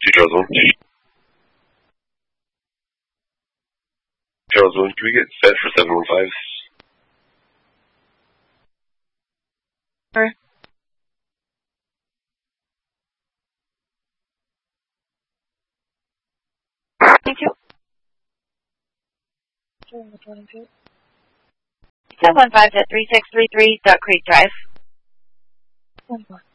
Charles 1. Charles 1, can we get set for 715? Sure. Thank you. 715 at 3633 Duck Creek Drive.